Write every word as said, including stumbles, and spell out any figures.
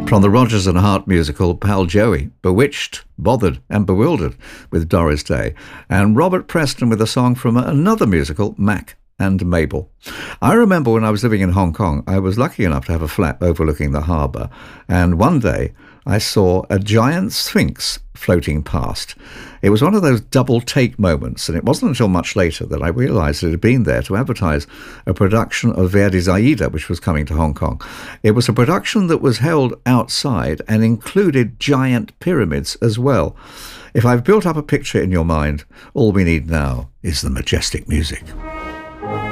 From the Rodgers and Hart musical, Pal Joey, Bewitched, Bothered and Bewildered with Doris Day, and Robert Preston with a song from another musical, Mac and Mabel. I remember when I was living in Hong Kong, I was lucky enough to have a flat overlooking the harbour, and one day I saw a giant sphinx floating past. It was one of those double take moments, and it wasn't until much later that I realised it had been there to advertise a production of Verdi's Aida, which was coming to Hong Kong. It was a production that was held outside and included giant pyramids as well. If I've built up a picture in your mind, all we need now is the majestic music.